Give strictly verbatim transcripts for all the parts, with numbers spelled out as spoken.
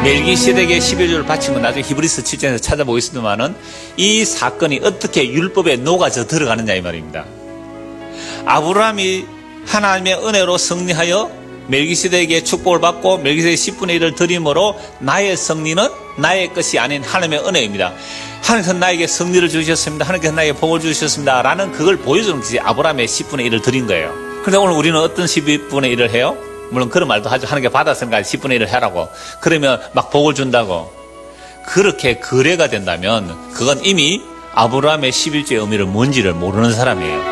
멜기세덱의 십일조를 바친 건 나중에 히브리서 칠 장에서 찾아보겠습니다만은 이 사건이 어떻게 율법에 녹아져 들어가느냐 이 말입니다. 아브라함이 하나님의 은혜로 승리하여 멜기세덱의 축복을 받고 멜기세덱의 십분의 일을 드림으로 나의 승리는 나의 것이 아닌 하나님의 은혜입니다. 하나님께서 나에게 승리를 주셨습니다. 하나님께서 나에게 복을 주셨습니다. 라는 그걸 보여주는 것이 아브라함의 십분의 일을 드린 거예요. 그런데 오늘 우리는 어떤 십분의 일을 해요? 물론 그런 말도 하죠. 하나님께 받았으니까 십분의 일을 하라고. 그러면 막 복을 준다고. 그렇게 거래가 된다면 그건 이미 아브라함의 십일조의 의미를 뭔지를 모르는 사람이에요.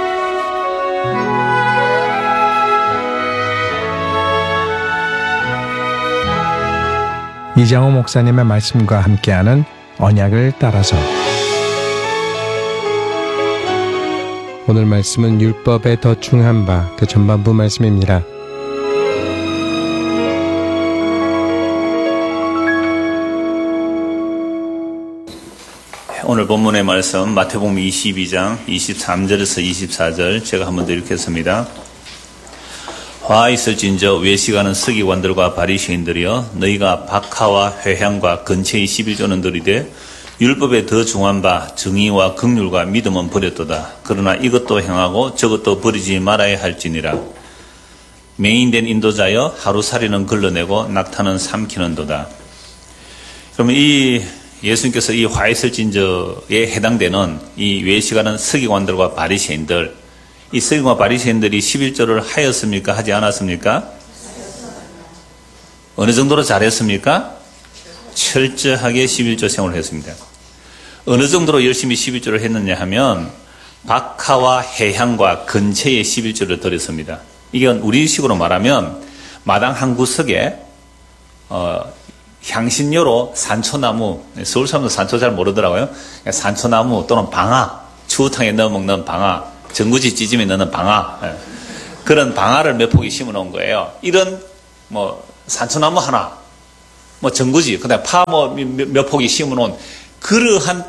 이장호 목사님의 말씀과 함께하는 언약을 따라서. 오늘 말씀은 율법에 더 중한 바 그 전반부 말씀입니다. 오늘 본문의 말씀 마태복음 이십이 장 이십삼 절에서 이십사 절 제가 한번 더 읽겠습니다. 화 있을진저 외식하는 서기관들과 바리새인들이여 너희가 박하와 회향과 근처의 십일조는 들이되 율법에 더 중한 바 정의와 긍휼과 믿음은 버렸도다. 그러나 이것도 행하고 저것도 버리지 말아야 할지니라. 맹인된 인도자여 하루살이는 걸러내고 낙타는 삼키는도다. 그러면 이 예수님께서 이 화 있을진저에 해당되는 이 외식하는 서기관들과 바리새인들, 이 서기관과 바리새인들이 십일조를 하였습니까? 하지 않았습니까? 어느 정도로 잘했습니까? 철저하게 십일조 생활을 했습니다. 어느 정도로 열심히 십일조를 했느냐 하면 박하와 해향과 근처에 십일조를 드렸습니다. 이건 우리식으로 말하면 마당 한 구석에 어, 향신료로 산초나무, 서울 사람도 산초 잘 모르더라고요. 산초나무 또는 방아, 추어탕에 넣어 먹는 방아, 전구지 찌짐에 넣는 방아, 그런 방아를 몇 포기 심어 놓은 거예요. 이런 뭐 산초나무 하나, 뭐 전구지, 그다음에 파 뭐 몇 포기 심어 놓은 그러한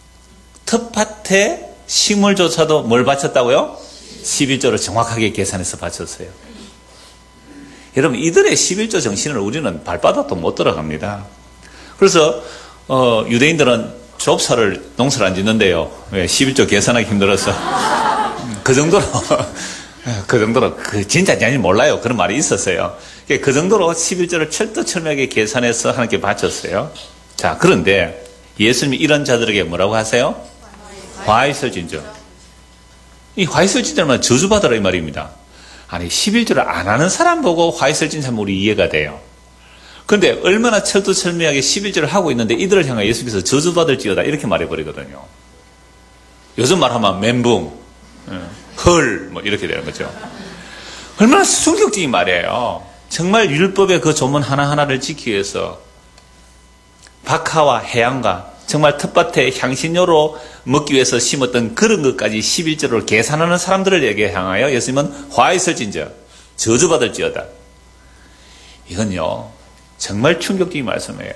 텃밭에 식물조차도 뭘 바쳤다고요? 십일조를 정확하게 계산해서 바쳤어요. 여러분, 이들의 십일조 정신을 우리는 발바닥도 못 들어갑니다. 그래서 어, 유대인들은 좁쌀을 농사를 안 짓는데요. 왜? 십일조 계산하기 힘들어서. 그 정도로 그 정도로 그 진짜인지 아닌지 몰라요. 그런 말이 있었어요. 그 정도로 십일조를 철두철미하게 계산해서 하나님께 바쳤어요. 자, 그런데 예수님이 이런 자들에게 뭐라고 하세요? 화이설진저. 이 화이설진저는 저주받으라 이 말입니다. 아니, 십일조를 안 하는 사람 보고 화이설진저 하면 우리 이해가 돼요. 그런데 얼마나 철두철미하게 십일조를 하고 있는데 이들을 향해 예수께서 저주받을지어다 이렇게 말해버리거든요. 요즘 말하면 멘붕, 헐, 뭐 이렇게 되는 거죠. 얼마나 충격적인 말이에요. 정말 율법의 그 조문 하나하나를 지키기 위해서 박하와 해양과 정말 텃밭에 향신료로 먹기 위해서 심었던 그런 것까지 십일조를 계산하는 사람들에게 향하여 예수님은 화이설진저, 저주받을지어다. 이건요, 정말 충격적인 말씀이에요.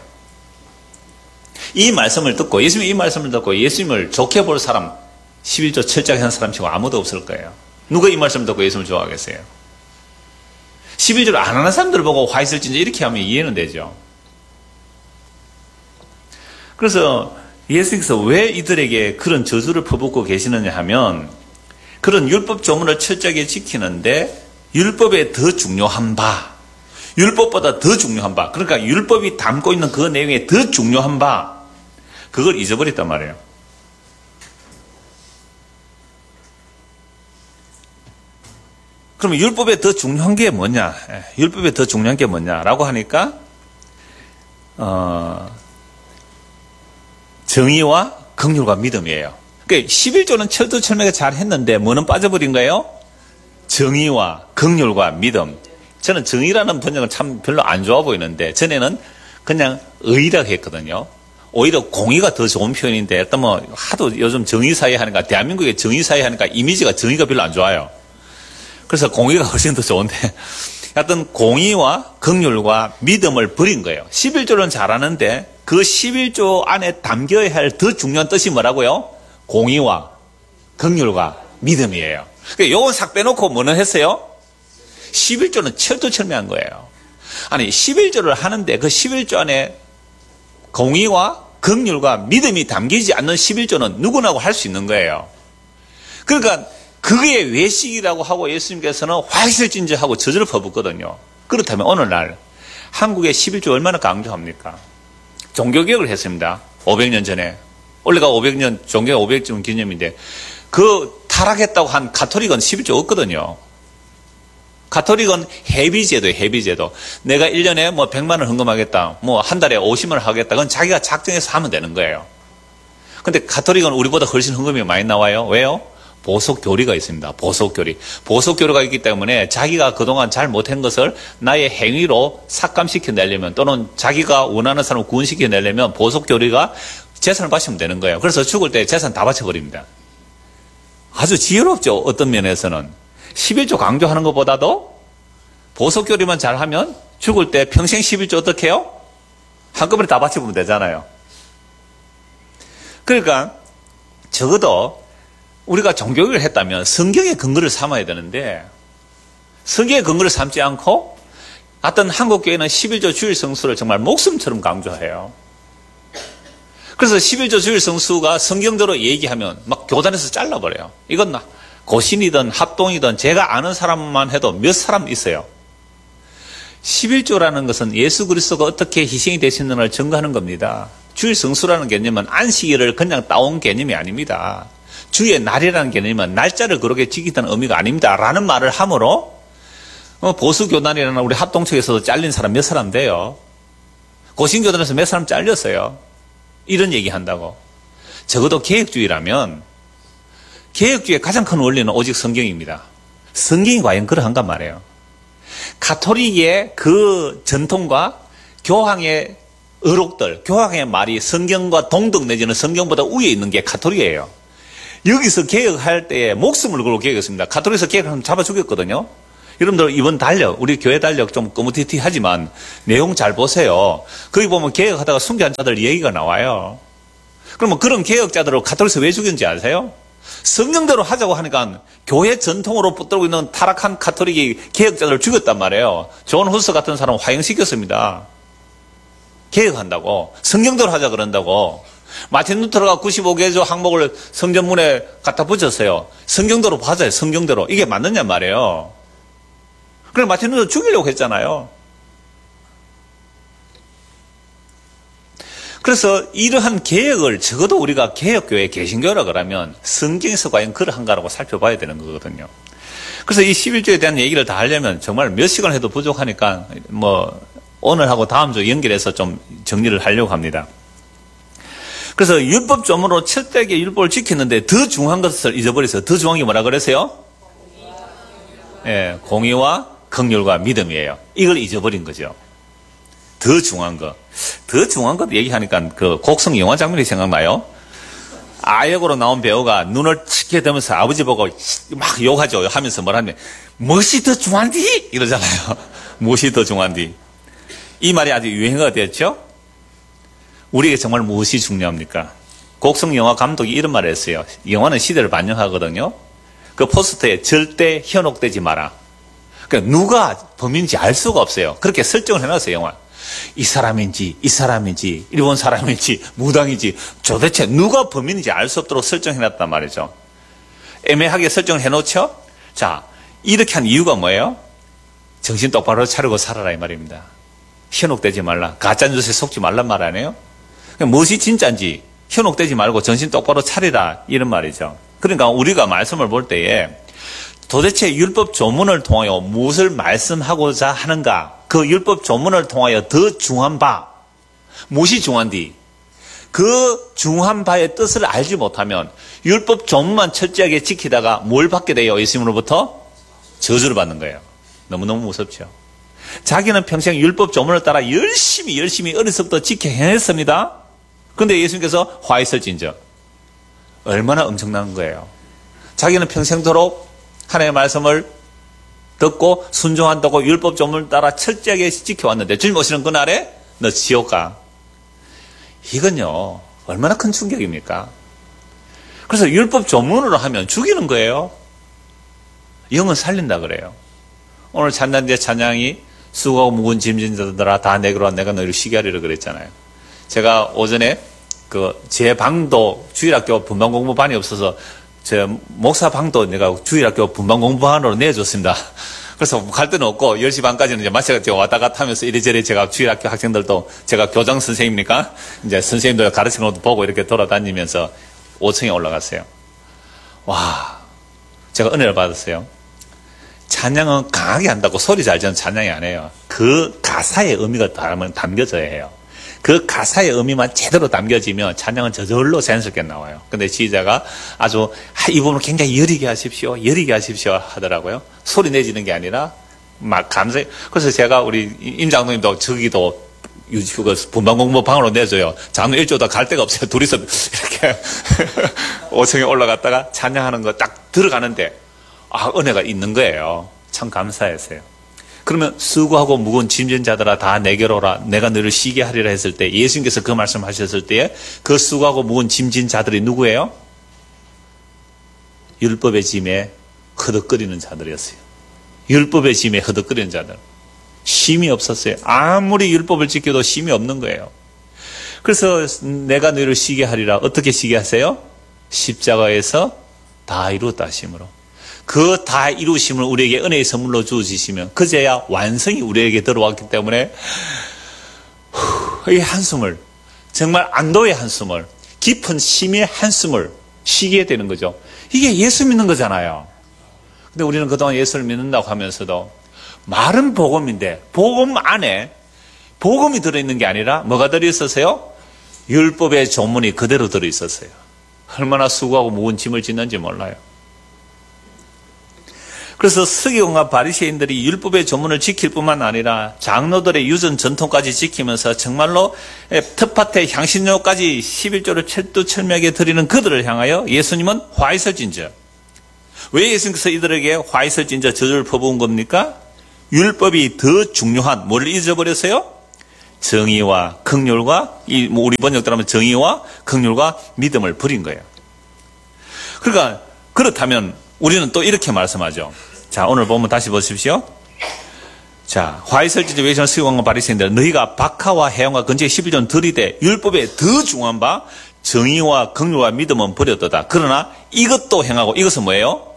이 말씀을 듣고, 예수님이 이 말씀을 듣고 예수님을 좋게 볼 사람, 십일조 철저하게 한 사람 치고 아무도 없을 거예요. 누가 이 말씀을 듣고 예수님을 좋아하겠어요? 십일조를 안 하는 사람들을 보고 화이설진저 이렇게 하면 이해는 되죠. 그래서 예수님께서 왜 이들에게 그런 저주를 퍼붓고 계시느냐 하면 그런 율법 조문을 철저하게 지키는데 율법에 더 중요한 바, 율법보다 더 중요한 바, 그러니까 율법이 담고 있는 그 내용에 더 중요한 바, 그걸 잊어버렸단 말이에요. 그러면 율법에 더 중요한 게 뭐냐? 율법에 더 중요한 게 뭐냐라고 하니까 어, 정의와 긍휼과 믿음이에요. 그러니까 십일조는 철두철미하게 잘 했는데 뭐는 빠져버린 거예요? 정의와 긍휼과 믿음. 저는 정의라는 번역은 참 별로 안 좋아 보이는데 전에는 그냥 의라고 했거든요. 오히려 공의가 더 좋은 표현인데 일단 뭐 하도 요즘 정의사회 하니까 대한민국의 정의사회 하니까 이미지가 정의가 별로 안 좋아요. 그래서 공의가 훨씬 더 좋은데 하여튼 공의와 긍휼과 믿음을 버린 거예요. 십일조는 잘하는데 그 십일조 안에 담겨야 할 더 중요한 뜻이 뭐라고요? 공의와 긍휼과 믿음이에요. 그러니까 요건 싹 빼놓고 뭐는 했어요? 십일조는 철두철미한 거예요. 아니, 십일조를 하는데 그 십일조 안에 공의와 긍휼과 믿음이 담기지 않는 십일조는 누구나고 할 수 있는 거예요. 그러니까 그게 외식이라고 하고 예수님께서는 화이슬진저하고 저주를 퍼붓거든요. 그렇다면 오늘날 한국의 십일조 얼마나 강조합니까? 종교개혁을 했습니다. 오백 년 전에. 원래가 오백 년, 종교 오백 년 기념인데 그 타락했다고 한 가톨릭은 십일조 없거든요. 가톨릭은 해비제도예요, 해비제도. 내가 일 년에 뭐 백만 원 헌금하겠다, 뭐 한 달에 오십만 원 하겠다. 그건 자기가 작정해서 하면 되는 거예요. 근데 가톨릭은 우리보다 훨씬 헌금이 많이 나와요. 왜요? 보석교리가 있습니다. 보석교리. 보석교리가 있기 때문에 자기가 그동안 잘 못한 것을 나의 행위로 삭감시켜내려면 또는 자기가 원하는 사람을 구원시켜내려면 보석교리가 재산을 바치면 되는 거예요. 그래서 죽을 때 재산 다 바쳐버립니다. 아주 지혜롭죠. 어떤 면에서는. 십일조 강조하는 것보다도 보석교리만 잘하면 죽을 때 평생 십일조 어떻게 해요? 한꺼번에 다 바쳐보면 되잖아요. 그러니까 적어도 우리가 종교개혁을 했다면 성경의 근거를 삼아야 되는데 성경의 근거를 삼지 않고 어떤 한국교회는 십일조 주일 성수를 정말 목숨처럼 강조해요. 그래서 십일조 주일 성수가 성경대로 얘기하면 막 교단에서 잘라버려요. 이건 고신이든 합동이든 제가 아는 사람만 해도 몇 사람 있어요. 십일조라는 것은 예수 그리스도가 어떻게 희생이 되시는가를 증거하는 겁니다. 주일 성수라는 개념은 안식일을 그냥 따온 개념이 아닙니다. 주의 날이라는 개념은 날짜를 그렇게 지키다는 의미가 아닙니다. 라는 말을 함으로 보수교단이라는 우리 합동측에서도 잘린 사람 몇 사람 돼요. 고신교단에서 몇 사람 잘렸어요. 이런 얘기 한다고. 적어도 개혁주의라면 개혁주의의 가장 큰 원리는 오직 성경입니다. 성경이 과연 그러한가 말이에요. 가톨릭의 그 전통과 교황의 의록들, 교황의 말이 성경과 동등 내지는 성경보다 위에 있는 게 가톨릭이에요. 여기서 개혁할 때에 목숨을 걸고 개혁했습니다. 가톨릭에서 개혁하면 잡아 죽였거든요. 여러분들 이번 달력, 우리 교회 달력 좀 꼬무티티하지만 내용 잘 보세요. 거기 보면 개혁하다가 순교한 자들 얘기가 나와요. 그러면 그런 개혁자들을 가톨릭에서 왜 죽였는지 아세요? 성경대로 하자고 하니까 교회 전통으로 붙들고 있는 타락한 가톨릭이 개혁자들을 죽였단 말이에요. 존 후스 같은 사람은 화형시켰습니다. 개혁한다고. 성경대로 하자 그런다고. 마틴 루터가 구십오 개조 항목을 성전문에 갖다 붙였어요. 성경대로 봐줘요. 성경대로. 이게 맞느냐 말이에요. 그래 마틴 루터 죽이려고 했잖아요. 그래서 이러한 개혁을 적어도 우리가 개혁교회 개신교라 그러면 성경에서 과연 그러한가라고 살펴봐야 되는 거거든요. 그래서 이 십일조에 대한 얘기를 다 하려면 정말 몇 시간 해도 부족하니까 뭐 오늘하고 다음 주 연결해서 좀 정리를 하려고 합니다. 그래서 율법 조문으로 철저하게 율법을 지켰는데 더 중요한 것을 잊어버렸어요. 더 중요한 게 뭐라 그랬어요? 예, 공의와 긍휼과 믿음이에요. 이걸 잊어버린 거죠. 더 중요한 거. 더 중요한 것 얘기하니까 그 곡성 영화 장면이 생각나요? 아역으로 나온 배우가 눈을 치게 되면서 아버지 보고 막 욕하죠. 하면서 뭐라면 무엇이 더 중요한디? 이러잖아요. 무엇이 더 중요한디? 이 말이 아주 유행어가 됐죠? 우리에게 정말 무엇이 중요합니까? 곡성 영화 감독이 이런 말을 했어요. 영화는 시대를 반영하거든요. 그 포스터에 절대 현혹되지 마라. 그러니까 누가 범인인지 알 수가 없어요. 그렇게 설정을 해놨어요, 영화. 이 사람인지, 이 사람인지, 일본 사람인지, 무당인지, 도대체 누가 범인인지 알 수 없도록 설정해놨단 말이죠. 애매하게 설정을 해놓죠? 자, 이렇게 한 이유가 뭐예요? 정신 똑바로 차리고 살아라, 이 말입니다. 현혹되지 말라. 가짜뉴스에 속지 말란 말 아니에요? 그러니까 무엇이 진짜인지 현혹되지 말고 정신 똑바로 차리라, 이런 말이죠. 그러니까 우리가 말씀을 볼 때에 도대체 율법 조문을 통하여 무엇을 말씀하고자 하는가? 그 율법 조문을 통하여 더 중한 바, 무엇이 중한디? 그 중한 바의 뜻을 알지 못하면 율법 조문만 철저하게 지키다가 뭘 받게 돼요? 예수님으로부터? 저주를 받는 거예요. 너무너무 무섭죠. 자기는 평생 율법 조문을 따라 열심히 열심히 어려서부터 지켜 해냈습니다. 그런데 예수님께서 화 있을진저. 얼마나 엄청난 거예요. 자기는 평생도록 하나님의 말씀을 듣고 순종한다고 율법 조문을 따라 철저하게 지켜왔는데 주님 오시는 그날에 너 지옥 가. 이건요 얼마나 큰 충격입니까? 그래서 율법 조문으로 하면 죽이는 거예요. 영은 살린다 그래요. 오늘 찬양대 찬양이 수고하고 무거운 짐진 자들아 다 내게로 와 내가 너희를 쉬게 하리라 그랬잖아요. 제가 오전에 그 제 방도 주일학교 분반 공부반이 없어서 제 목사 방도 내가 주일학교 분반 공부반으로 내줬습니다. 그래서 갈 데는 없고 열 시 반까지는 이제 마찬가지로 제가 왔다 갔다 하면서 이리저리 제가 주일학교 학생들도 제가 교장 선생님이니까 이제 선생님들 가르치는 것도 보고 이렇게 돌아다니면서 오 층에 올라갔어요. 와, 제가 은혜를 받았어요. 찬양은 강하게 한다고 소리 잘 지는 찬양이 아니에요. 그 가사의 의미가 담겨져야 해요. 그 가사의 의미만 제대로 담겨지면 찬양은 저절로 자연스럽게 나와요. 근데 지휘자가 아주 이 부분을 굉장히 여리게 하십시오, 여리게 하십시오 하더라고요. 소리 내지는 게 아니라 막 감사해. 그래서 제가 우리 임 장로님도 저기도 유치그 분반 공부 방으로 내줘요. 장로 일조다 갈 데가 없어요. 둘이서 이렇게 오 층에 올라갔다가 찬양하는 거 딱 들어가는데 아, 은혜가 있는 거예요. 참 감사했어요. 그러면 수고하고 무거운 짐진 자들아 다 내게로 오라 내가 너를 쉬게 하리라 했을 때 예수님께서 그 말씀하셨을 때에 그 수고하고 무거운 짐진 자들이 누구예요? 율법의 짐에 허덕거리는 자들이었어요. 율법의 짐에 허덕거리는 자들. 쉼이 없었어요. 아무리 율법을 지켜도 쉼이 없는 거예요. 그래서 내가 너를 쉬게 하리라. 어떻게 쉬게 하세요? 십자가에서 다 이루었다 하심으로. 그 다 이루심을 우리에게 은혜의 선물로 주어지시면 그제야 완성이 우리에게 들어왔기 때문에 후, 이 한숨을 정말 안도의 한숨을 깊은 쉼의 한숨을 쉬게 되는 거죠. 이게 예수 믿는 거잖아요. 근데 우리는 그동안 예수를 믿는다고 하면서도 말은 복음인데 복음 안에 복음이 들어있는 게 아니라 뭐가 들어있었어요? 율법의 조문이 그대로 들어있었어요. 얼마나 수고하고 무거운 짐을 짓는지 몰라요. 그래서 서기관과 바리새인들이 율법의 조문을 지킬 뿐만 아니라 장로들의 유전 전통까지 지키면서 정말로 텃밭의 향신료까지 십일조를 철두철미하게 드리는 그들을 향하여 예수님은 화이설진저. 왜 예수님께서 이들에게 화이설진저 저주를 퍼부은 겁니까? 율법이 더 중요한 뭐를 잊어버렸어요? 정의와 긍휼과 이 우리 번역대로 하면 정의와 긍휼과 믿음을 버린 거예요. 그러니까 그렇다면 우리는 또 이렇게 말씀하죠. 자, 오늘 보면 다시 보십시오. 자, 화이설진저 외치는 서기관과 바리새인들 너희가 박하와 해양과 근처에 십일조는 들이되 율법에 더 중요한 바 정의와 긍휼과 믿음은 버렸도다. 그러나 이것도 행하고 이것은 뭐예요?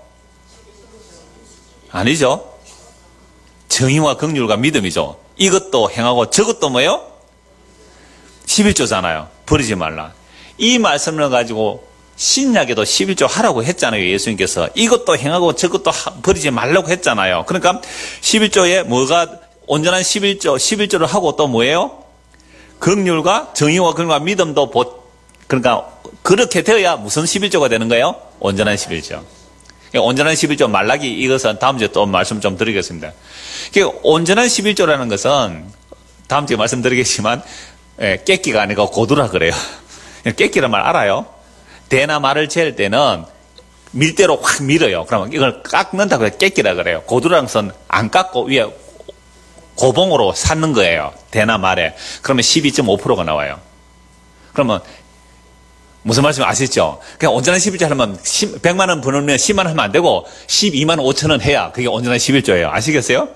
아니죠. 정의와 긍휼과 믿음이죠. 이것도 행하고 저것도 뭐예요? 십일조잖아요. 버리지 말라. 이 말씀을 가지고 신약에도 십일조 하라고 했잖아요. 예수님께서. 이것도 행하고 저것도 버리지 말라고 했잖아요. 그러니까 십일조에 뭐가 온전한 십일조, 십일조를 하고 또 뭐예요? 긍휼과 정의와 긍휼과 믿음도 보, 그러니까 그렇게 되어야 무슨 십일조가 되는 거예요? 온전한 십일조. 온전한 십일조 말라기 이것은 다음 주에 또 말씀 좀 드리겠습니다. 온전한 십일조라는 것은 다음 주에 말씀드리겠지만 깨끼가 아니고 고두라 그래요. 깨끼란 말 알아요? 대나 말을 잴 때는 밀대로 확 밀어요. 그러면 이걸 깎는다고 해서 깨끼라 그래요. 고두라는 것은 안 깎고 위에 고봉으로 샀는 거예요. 대나 말에. 그러면 십이 점 오 퍼센트가 나와요. 그러면 무슨 말씀 아시죠? 그냥 온전한 십일조 하려면 백만 원 버는 십만 원 하면 안 되고 십이만 오천 원 해야 그게 온전한 십일조예요. 아시겠어요?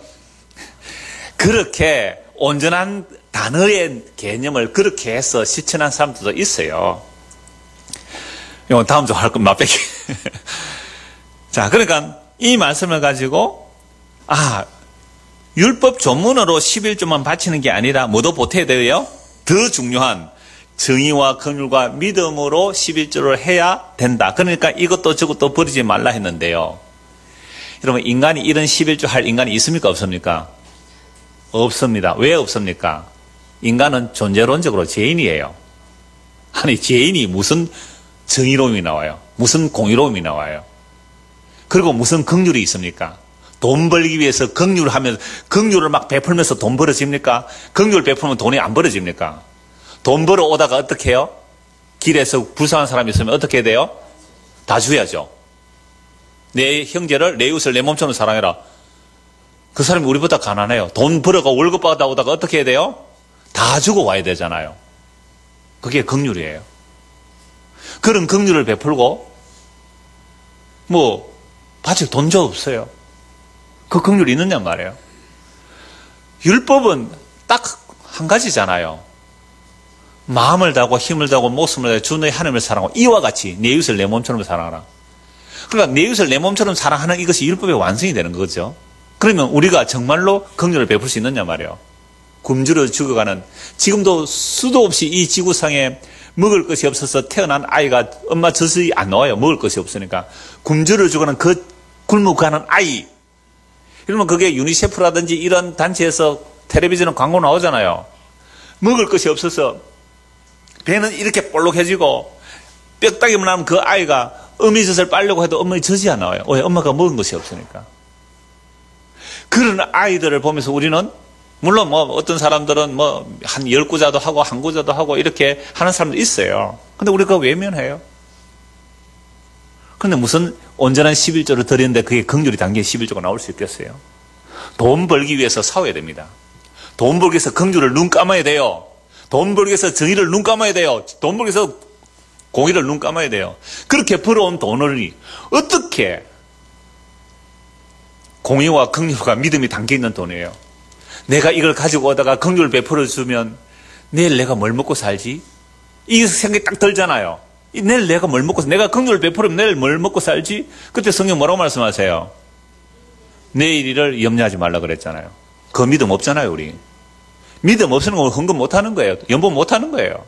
그렇게 온전한 단어의 개념을 그렇게 해서 실천한 사람들도 있어요. 이건 다음 주 할 건 맛배기. 자, 그러니까 이 말씀을 가지고 아, 율법 조문으로 십일조만 바치는 게 아니라 뭐도 보태야 돼요? 더 중요한 정의와 긍휼과 믿음으로 십일조를 해야 된다. 그러니까 이것도 저것도 버리지 말라 했는데요. 여러분, 인간이 이런 십일조 할 인간이 있습니까? 없습니까? 없습니다. 왜 없습니까? 인간은 존재론적으로 죄인이에요. 아니, 죄인이 무슨 정의로움이 나와요? 무슨 공의로움이 나와요? 그리고 무슨 긍휼이 있습니까? 돈 벌기 위해서 긍휼하면 긍휼을 막 베풀면서 돈 벌어집니까? 긍휼 베풀면 돈이 안 벌어집니까? 돈 벌어 오다가 어떻게 해요? 길에서 불쌍한 사람이 있으면 어떻게 해야 돼요? 다 줘야죠. 내 형제를 내 이웃을 내 몸처럼 사랑해라. 그 사람이 우리보다 가난해요. 돈 벌어가 월급 받아 오다가 어떻게 해야 돼요? 다 주고 와야 되잖아요. 그게 긍휼이에요. 그런 긍휼을 베풀고 뭐 바칠 돈도 없어요. 그 긍휼이 있느냐 말이에요. 율법은 딱 한 가지잖아요. 마음을 다하고 힘을 다하고 목숨을 다하고 주 너의 하나님을 사랑하고 이와 같이 내 이웃을 내 몸처럼 사랑하라. 그러니까 내 이웃을 내 몸처럼 사랑하는 이것이 율법의 완성이 되는 거죠. 그러면 우리가 정말로 긍휼을 베풀 수 있느냐 말이에요. 굶주려 죽어가는, 지금도 수도 없이 이 지구상에 먹을 것이 없어서 태어난 아이가 엄마 젖이 안 나와요. 먹을 것이 없으니까. 굶주려 죽어가는 그 굶어가는 아이. 그러면 그게 유니세프라든지 이런 단체에서 텔레비전에 광고 나오잖아요. 먹을 것이 없어서 배는 이렇게 볼록해지고 뼈다귀만 나면 그 아이가 어미젖을 빨려고 해도 어머니 젖이 안 나와요. 왜? 엄마가 먹은 것이 없으니까. 그런 아이들을 보면서 우리는, 물론 뭐 어떤 사람들은 뭐 한 열 구자도 하고 한 구자도 하고 이렇게 하는 사람도 있어요. 근데 우리가 외면해요. 근데 무슨 온전한 십일조를 드리는데 그게 긍휼이 담긴 십일조가 나올 수 있겠어요? 돈 벌기 위해서 싸워야 됩니다. 돈 벌기 위해서 긍휼을 눈 감아야 돼요. 돈 벌기 위해서 정의를 눈 감아야 돼요. 돈 벌기 위해서 공의를 눈 감아야 돼요. 그렇게 벌어온 돈을 어떻게 공의와 긍휼과 믿음이 담겨있는 돈이에요. 내가 이걸 가지고 오다가 긍휼을 베풀어 주면 내일 내가 뭘 먹고 살지? 이 생각이 딱 들잖아요. 내일 내가 뭘 먹고, 내가 긍휼을 베풀으면 내일 뭘 먹고 살지? 그때 성경 뭐라고 말씀하세요? 내일 일을 염려하지 말라 그랬잖아요. 그 믿음 없잖아요, 우리. 믿음 없으면 헌금 못 하는 거예요. 연봉 못 하는 거예요.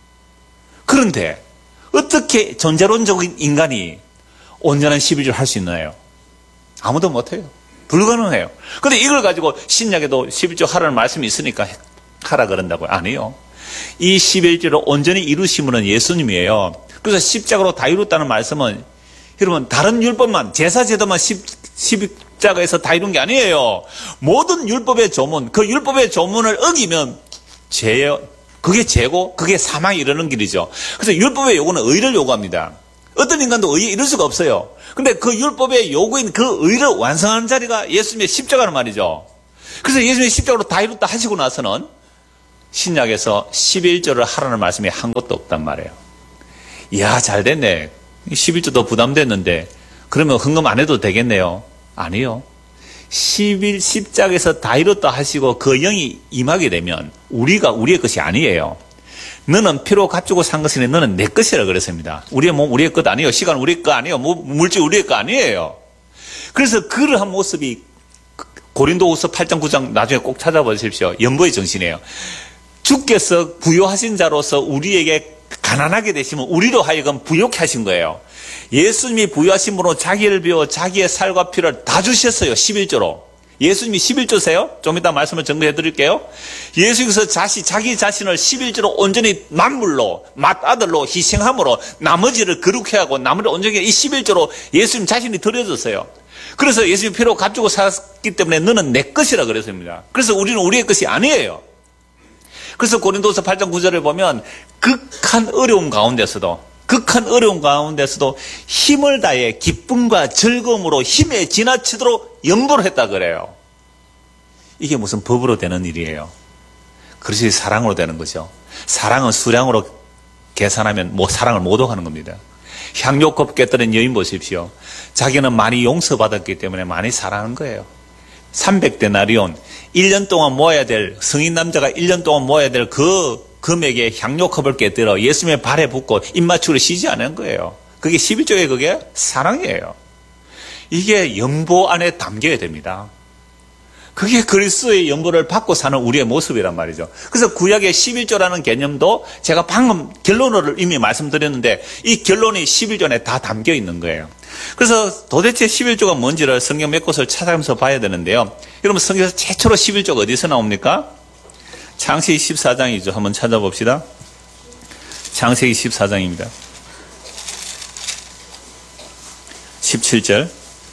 그런데 어떻게 존재론적인 인간이 온전한 십일조를 할 수 있나요? 아무도 못해요. 불가능해요. 근데 이걸 가지고 신약에도 십일조 하라는 말씀이 있으니까 하라 그런다고요? 아니요. 이 십일조를 온전히 이루심은 예수님이에요. 그래서 십자가로 다 이뤘다는 말씀은, 여러분, 다른 율법만, 제사제도만 십, 십자가에서 다 이룬 게 아니에요. 모든 율법의 조문, 그 율법의 조문을 어기면 죄, 그게 죄고 그게 사망에 이르는 길이죠. 그래서 율법의 요구는 의를 요구합니다. 어떤 인간도 의에 이룰 수가 없어요. 근데 그 율법의 요구인 그 의를 완성하는 자리가 예수님의 십자가는 말이죠. 그래서 예수님의 십자가로 다 이뤘다 하시고 나서는 신약에서 십일조를 하라는 말씀이 한 것도 없단 말이에요. 이야, 잘 됐네. 십일조도 부담됐는데 그러면 헌금 안 해도 되겠네요. 아니요. 십일, 십자가에서 다 이뤘다 하시고 그 영이 임하게 되면 우리가 우리의 것이 아니에요. 너는 피로 값주고 산 것이니 너는 내 것이라 그랬습니다. 우리의 몸 우리의 것 아니에요. 시간 우리의 것 아니에요. 물질 우리의 것 아니에요. 그래서 그러한 모습이 고린도후서 팔 장 구 장 나중에 꼭 찾아보십시오. 연보의 정신이에요. 주께서 부요하신 자로서 우리에게 가난하게 되시면 우리로 하여금 부요케 하신 거예요. 예수님이 부요하심으로 자기를 비워 자기의 살과 피를 다 주셨어요. 십일조로. 예수님이 십일조세요? 좀 이따 말씀을 정리해 드릴게요. 예수께서 자시, 자기 자신을 십일조로 온전히 만물로, 맏아들로 희생함으로 나머지를 거룩해 하고 나머지를 온전히 이 십일조로 예수님 자신이 드려졌어요. 그래서 예수님이 피로 값주고 샀기 때문에 너는 내 것이라 그랬습니다. 그래서 우리는 우리의 것이 아니에요. 그래서 고린도서 팔 장 구 절을 보면 극한 어려움 가운데서도 극한 어려움 가운데서도 힘을 다해 기쁨과 즐거움으로 힘에 지나치도록 연보를 했다 그래요. 이게 무슨 법으로 되는 일이에요. 그것이 사랑으로 되는 거죠. 사랑은 수량으로 계산하면 뭐 사랑을 못 오가는 겁니다. 향료컵 깨뜨린 여인 보십시오. 자기는 많이 용서받았기 때문에 많이 사랑하는 거예요. 삼백 데나리온, 일 년 동안 모아야 될, 성인 남자가 일 년 동안 모아야 될 그 금액에 향료컵을 깨뜨려 예수님의 발에 붓고 입맞추기를 쉬지 않은 거예요. 그게 십일조의 그게 사랑이에요. 이게 연보 안에 담겨야 됩니다. 그게 그리스도의 연보를 받고 사는 우리의 모습이란 말이죠. 그래서 구약의 십일조라는 개념도 제가 방금 결론을 이미 말씀드렸는데 이 결론이 십일조 안에 다 담겨 있는 거예요. 그래서 도대체 십일조가 뭔지를 성경 몇 곳을 찾아가면서 봐야 되는데요. 여러분 성경에서 최초로 십일조가 어디서 나옵니까? 창세기 십사 장이죠. 한번 찾아봅시다. 창세기 십사 장입니다. 십칠 절.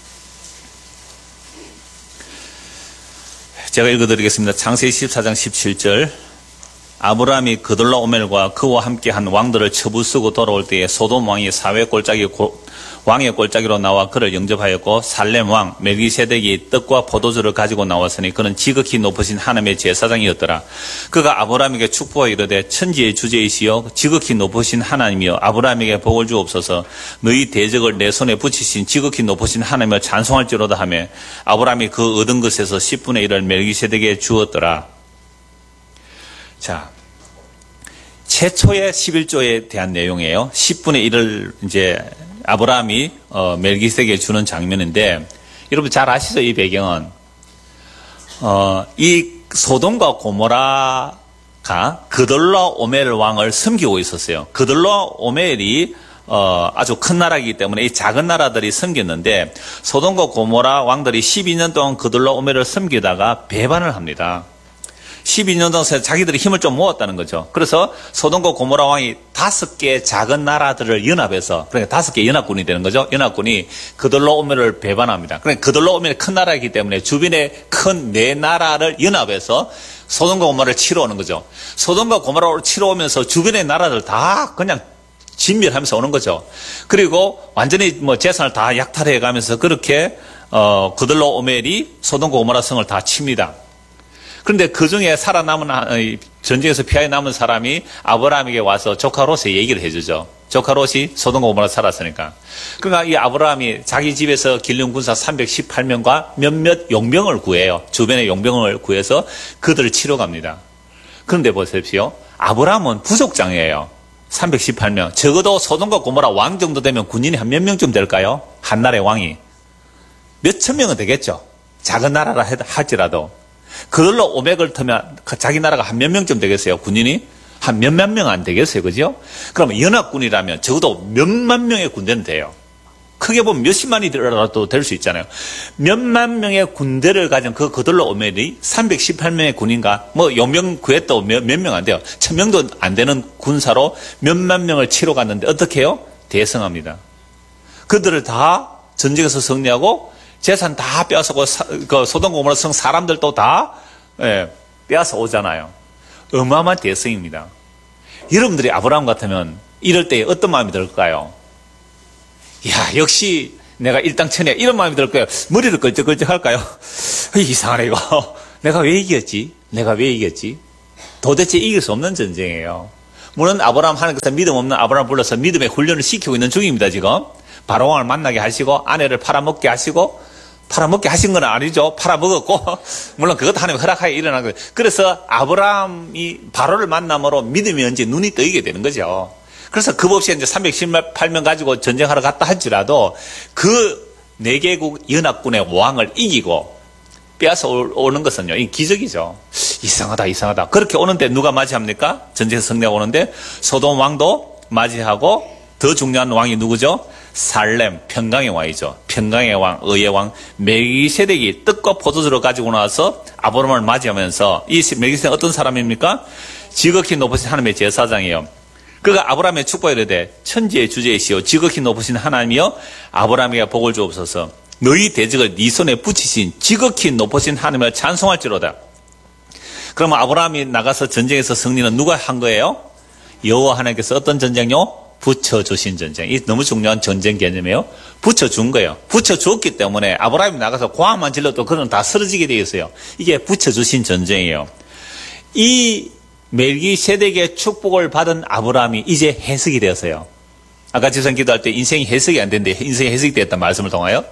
제가 읽어드리겠습니다. 창세기 십사 장 십칠 절. 아브라함이 그돌라오멜과 그와 함께한 왕들을 처부수고 돌아올 때에 소돔 왕이 사회 골짜기 고, 왕의 골짜기로 나와 그를 영접하였고 살렘 왕 멜기세덱이 떡과 포도주를 가지고 나왔으니 그는 지극히 높으신 하나님의 제사장이었더라. 그가 아브라함에게 축복하여 이르되 천지의 주제이시여 지극히 높으신 하나님이여 아브라함에게 복을 주옵소서. 너희 대적을 내 손에 붙이신 지극히 높으신 하나님을 찬송할지로다 하며 아브라함이 그 얻은 것에서 십분의 일을 멜기세덱에게 주었더라. 자, 최초의 십일조에 대한 내용이에요. 십분의 일을 이제 아브라함이 어, 멜기세덱에게 주는 장면인데, 여러분 잘 아시죠? 이 배경은 어, 이 소돔과 고모라가 그돌라오멜 왕을 섬기고 있었어요. 그돌라오멜이 어, 아주 큰 나라이기 때문에 이 작은 나라들이 섬겼는데, 소돔과 고모라 왕들이 십이 년 동안 그돌라오멜을 섬기다가 배반을 합니다. 십이 년 동안 자기들이 힘을 좀 모았다는 거죠. 그래서 소돔과 고모라 왕이 다섯 개 작은 나라들을 연합해서, 그러니까 다섯 개 연합군이 되는 거죠. 연합군이 그돌라오멜을 배반합니다. 그러니까 그돌라오멜이 큰 나라이기 때문에 주변에 큰 네 나라를 연합해서 소돔과 고모라를 치러 오는 거죠. 소돔과 고모라를 치러 오면서 주변의 나라들 다 그냥 진멸하면서 오는 거죠. 그리고 완전히 뭐 재산을 다 약탈해 가면서 그렇게 어, 그돌라오멜이 소돔과 고모라 성을 다 칩니다. 그런데 그 중에 살아남은, 전쟁에서 피해 남은 사람이 아브라함에게 와서 조카 롯에 얘기를 해주죠. 조카 롯이 소돔과 고모라 살았으니까. 그러니까 이 아브라함이 자기 집에서 기른 군사 삼백십팔 명과 몇몇 용병을 구해요. 주변의 용병을 구해서 그들을 치러 갑니다. 그런데 보십시오. 아브라함은 부족장이에요. 삼백십팔 명. 적어도 소돔과 고모라 왕 정도 되면 군인이 한 몇 명쯤 될까요? 한 나라의 왕이. 몇천 명은 되겠죠. 작은 나라라 할지라도. 그걸로 오백을 터면 자기 나라가 한 몇 명쯤 되겠어요? 군인이? 한 몇만 명 안 되겠어요? 그죠? 그러면 연합군이라면 적어도 몇만 명의 군대는 돼요. 크게 보면 몇십만이라도 될 수 있잖아요. 몇만 명의 군대를 가진 그 그돌라오멜이 삼백십팔 명의 군인가? 뭐 용병 구했다고 몇 명 안 돼요. 천 명도 안 되는 군사로 몇만 명을 치러 갔는데 어떻게 해요? 대성합니다. 그들을 다 전쟁에서 승리하고 재산 다 빼앗아고 그 소돔 고모라 성 사람들도 다 예, 빼앗아 오잖아요. 어마어마한 대성입니다. 여러분들이 아브라함 같으면 이럴 때 어떤 마음이 들까요? 야, 역시 내가 일당천이야, 이런 마음이 들 거예요. 머리를 걸쩍걸쩍 할까요? 이상하네 이거. 내가 왜 이겼지? 내가 왜 이겼지? 도대체 이길 수 없는 전쟁이에요. 물론 아브라함 하나님께서 믿음 없는 아브라함 불러서 믿음의 훈련을 시키고 있는 중입니다. 지금 바로왕을 만나게 하시고 아내를 팔아먹게 하시고, 팔아먹게 하신 건 아니죠. 팔아먹었고, 물론 그것도 하나님 허락하에 일어난 거예요. 그래서 아브라함이 바로를 만남으로 믿음이 언제 눈이 뜨이게 되는 거죠. 그래서 급 없이 이제 삼백십팔 명 가지고 전쟁하러 갔다 할지라도 그 네 개국 연합군의 왕을 이기고 빼앗아 오는 것은요, 이 기적이죠. 이상하다, 이상하다. 그렇게 오는데 누가 맞이합니까? 전쟁에서 승리하고 오는데 소돔 왕도 맞이하고, 더 중요한 왕이 누구죠? 살렘, 평강의 왕이죠. 평강의 왕, 의의 왕, 멜기세덱이 떡과 포도주를 가지고 나와서 아브라함을 맞이하면서, 이 멜기세덱은 어떤 사람입니까? 지극히 높으신 하나님의 제사장이에요. 그가 아브라함의 축복에 이르되 천지의 주제이시오 지극히 높으신 하나님이여 아브라함에게 복을 주옵소서. 너희 대적을 네 손에 붙이신 지극히 높으신 하나님을 찬송할지로다. 그러면 아브라함이 나가서 전쟁에서 승리는 누가 한 거예요? 여호와 하나님께서 어떤 전쟁요? 붙여주신 전쟁. 이 너무 중요한 전쟁 개념이에요. 붙여준 거예요. 붙여줬기 때문에 아브라함이 나가서 고함만 질러도 그건 다 쓰러지게 되어 있어요. 이게 붙여주신 전쟁이에요. 이 멜기세덱의 축복을 받은 아브라함이 이제 해석이 되었어요. 아까 지선 기도할 때 인생이 해석이 안 되는데 인생이 해석이 되었단 말씀을 통하여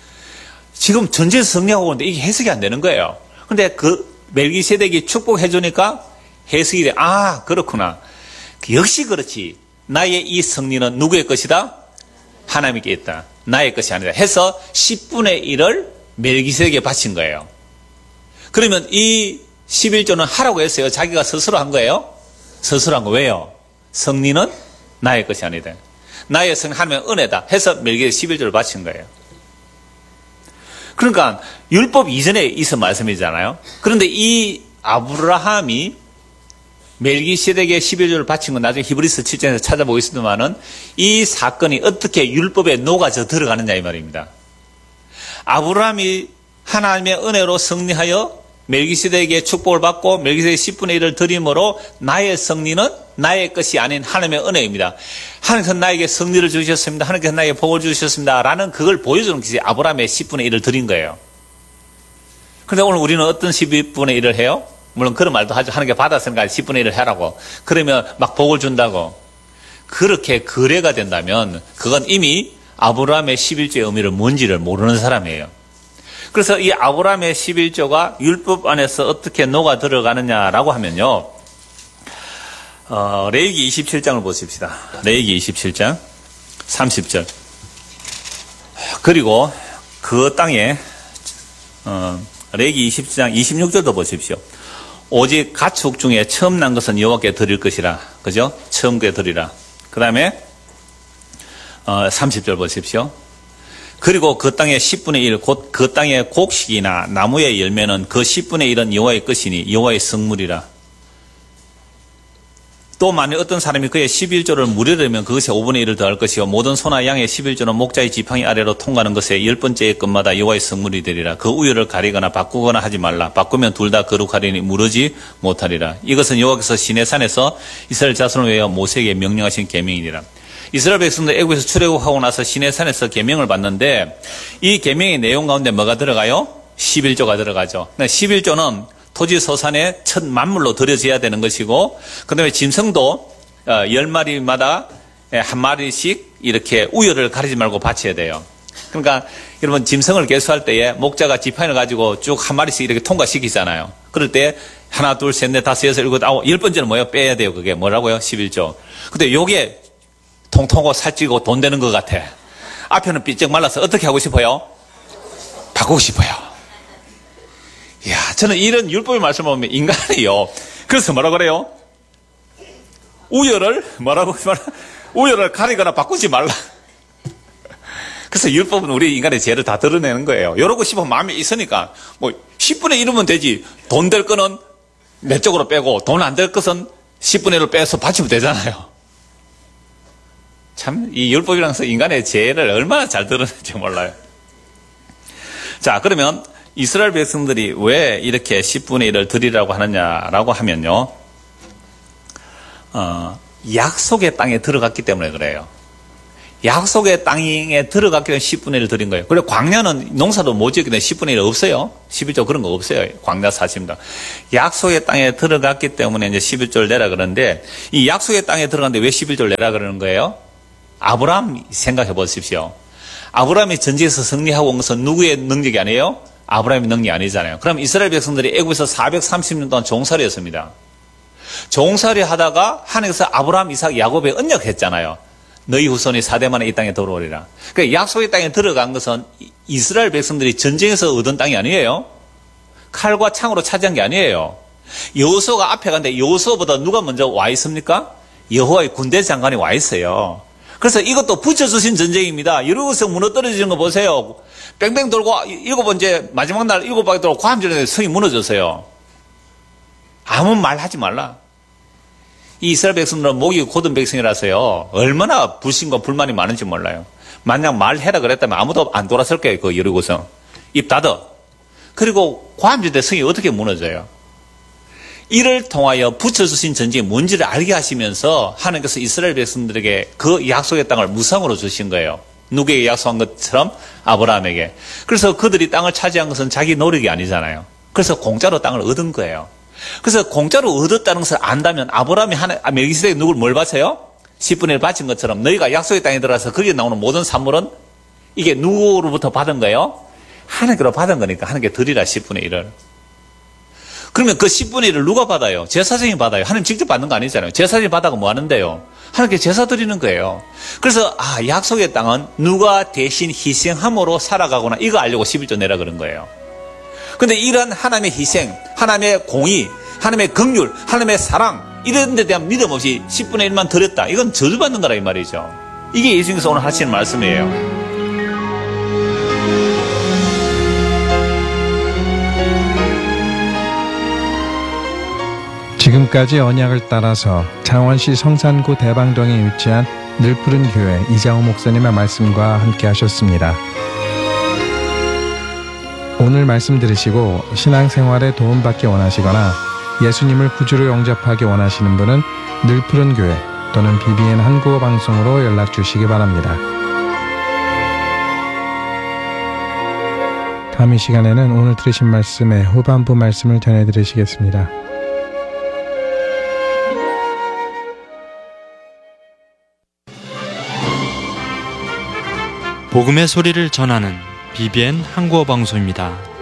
지금 전쟁에서 승리하고 오는데 이게 해석이 안 되는 거예요. 근데 그 멜기세덱이 축복해 주니까 해석이 돼. 아, 그렇구나. 역시 그렇지. 나의 이 승리는 누구의 것이다? 하나님께 있다. 나의 것이 아니다. 해서 십분의 일을 멜기세덱에게 바친 거예요. 그러면 이 십일조는 하라고 했어요. 자기가 스스로 한 거예요. 스스로 한 거. 왜요? 승리는 나의 것이 아니다. 나의 승리 하나님의 은혜다 해서 멜기세덱 십일조를 바친 거예요. 그러니까 율법 이전에 있은 말씀이잖아요. 그런데 이 아브라함이 멜기세덱의 십일조를 바친 건 나중에 히브리서 칠 장에서 찾아보겠습니다만은 이 사건이 어떻게 율법에 녹아져 들어가느냐 이 말입니다. 아브라함이 하나님의 은혜로 승리하여 멜기세덱에게 축복을 받고 멜기세덱 십분의 일을 드림으로 나의 승리는 나의 것이 아닌 하나님의 은혜입니다. 하나님께서 나에게 승리를 주셨습니다. 하나님께서 나에게 복을 주셨습니다. 라는 그걸 보여주는 것이 아브라함의 십분의 일을 드린 거예요. 그런데 오늘 우리는 어떤 십분의 일을 해요? 물론 그런 말도 하죠. 하나님께 받았으니까 십분의 일을 하라고. 그러면 막 복을 준다고. 그렇게 거래가 된다면 그건 이미 아브라함의 십일조의 의미를 뭔지를 모르는 사람이에요. 그래서 이 아브라함의 십일조가 율법 안에서 어떻게 녹아 들어가느냐라고 하면요. 어, 레위기 이십칠 장을 보십시다. 레위기 이십칠 장 삼십 절. 그리고 그 땅에 어, 레위기 이십칠 장 이십육 절도 보십시오. 오직 가축 중에 처음 난 것은 여호와께 드릴 것이라. 그죠? 처음 게 드리라. 그 다음에 어, 삼십 절 보십시오. 그리고 그 땅의 십분의 일, 곧 그 땅의 곡식이나 나무의 열매는 그 십분의 일은 여호와의 것이니 여호와의 성물이라. 또 만일 어떤 사람이 그의 십일조를 무료되면 그것에 오분의 일을 더할 것이요 모든 소나 양의 십일조는 목자의 지팡이 아래로 통과하는 것에 열 번째의 것마다 여호와의 성물이 되리라. 그 우열을 가리거나 바꾸거나 하지 말라. 바꾸면 둘 다 거룩하리니 무르지 못하리라. 이것은 여호와께서 시내산에서 이스라엘 자손을 위하여 모세에게 명령하신 계명이니라. 이스라엘 백성들 애국에서 출애굽하고 나서 시내산에서 계명을 받는데 이 계명의 내용 가운데 뭐가 들어가요? 십일조가 들어가죠. 십일조는 토지 소산의 첫 만물로 드려져야 되는 것이고, 그 다음에 짐승도 열 마리마다 한 마리씩 이렇게 우열을 가리지 말고 바쳐야 돼요. 그러니까 여러분 짐승을 계수할 때에 목자가 지팡이를 가지고 쭉 한 마리씩 이렇게 통과시키잖아요. 그럴 때 하나, 둘, 셋, 넷, 다섯, 여섯, 일곱, 아홉, 열 번째는 뭐예요? 빼야 돼요. 그게 뭐라고요? 십일조. 근데 요게 통통하고 살찌고 돈 되는 것 같아. 앞에는 삐쩍 말라서 어떻게 하고 싶어요? 바꾸고 싶어요. 이야, 저는 이런 율법의 말씀을 보면 인간이요. 그래서 뭐라 그래요? 우열을, 뭐라고, 우열을 가리거나 바꾸지 말라. 그래서 율법은 우리 인간의 죄를 다 드러내는 거예요. 이러고 싶으면 마음에 있으니까, 뭐, 십분의 일이면 되지. 돈 될 거는 내 쪽으로 빼고, 돈 안 될 것은 십분의 일을 빼서 바치면 되잖아요. 참, 이 율법이라는 것은 인간의 죄를 얼마나 잘 드러내는지 몰라요. 자, 그러면, 이스라엘 백성들이 왜 이렇게 십분의 일을 드리라고 하느냐라고 하면요. 어, 약속의 땅에 들어갔기 때문에 그래요. 약속의 땅에 들어갔기 때문에 십분의 일을 드린 거예요. 그리고 광야는 농사도 못 지었기 때문에 십분의 일 없어요. 십일조 그런 거 없어요. 광야 사십니다. 약속의 땅에 들어갔기 때문에 이제 십일조를 내라 그러는데 이 약속의 땅에 들어갔는데 왜 십일조를 내라 그러는 거예요? 아브라함 생각해 보십시오. 아브라함이 전쟁에서 승리하고 온 것은 누구의 능력이 아니에요? 아브라함의 능력이 아니잖아요. 그럼 이스라엘 백성들이 애국에서 사백삼십 년 동안 종살이였습니다. 종살이 하다가 하나님께서 아브라함, 이삭, 야곱에 언약했잖아요. 너희 후손이 사대 만에 이 땅에 들어오리라. 그러니까 약속의 땅에 들어간 것은 이스라엘 백성들이 전쟁에서 얻은 땅이 아니에요. 칼과 창으로 차지한 게 아니에요. 여호수아가 앞에 갔는데 여호수아보다 누가 먼저 와 있습니까? 여호와의 군대 장관이 와 있어요. 그래서 이것도 붙여주신 전쟁입니다. 여리고성 무너뜨려지는 거 보세요. 뺑뺑 돌고 일곱 번째 마지막 날 일곱 바퀴 돌고 과함전에 성이 무너졌어요. 아무 말 하지 말라. 이 이스라엘 백성들은 목이 곧은 백성이라서요. 얼마나 불신과 불만이 많은지 몰라요. 만약 말해라 그랬다면 아무도 안 돌았을 거예요. 그 여리고성. 입 닫아. 그리고 과함전에 성이 어떻게 무너져요? 이를 통하여 붙여주신 전쟁이 뭔지를 알게 하시면서 하나님께서 이스라엘 백성들에게 그 약속의 땅을 무상으로 주신 거예요. 누구에게 약속한 것처럼 아브라함에게. 그래서 그들이 땅을 차지한 것은 자기 노력이 아니잖아요. 그래서 공짜로 땅을 얻은 거예요. 그래서 공짜로 얻었다는 것을 안다면 아브라함이 하나, 멜기세덱이 누굴 뭘 바쳐요? 십분의 일 바친 것처럼 너희가 약속의 땅에 들어가서 거기에 나오는 모든 산물은 이게 누구로부터 받은 거예요? 하나님께로 받은 거니까 하나님께 드리라 십분의 일을. 그러면 그 십분의 일을 누가 받아요? 제사장이 받아요. 하나님 직접 받는 거 아니잖아요. 제사장이 받아가 뭐 하는데요? 하나님께 제사 드리는 거예요. 그래서 아 약속의 땅은 누가 대신 희생함으로 살아가거나 이거 알려고 십일조 내라 그런 거예요. 그런데 이런 하나님의 희생, 하나님의 공의, 하나님의 긍휼, 하나님의 사랑 이런 데 대한 믿음 없이 십분의 일만 드렸다. 이건 저주받는 거라 이 말이죠. 이게 예수님께서 오늘 하시는 말씀이에요. 지금까지 언약을 따라서 창원시 성산구 대방동에 위치한 늘푸른 교회 이장호 목사님의 말씀과 함께 하셨습니다. 오늘 말씀 들으시고 신앙생활에 도움받기 원하시거나 예수님을 구주로 영접하기 원하시는 분은 늘푸른 교회 또는 비비엔 한국어 방송으로 연락 주시기 바랍니다. 다음 이 시간에는 오늘 들으신 말씀의 후반부 말씀을 전해드리시겠습니다. 복음의 소리를 전하는 비비엔 한국어 방송입니다.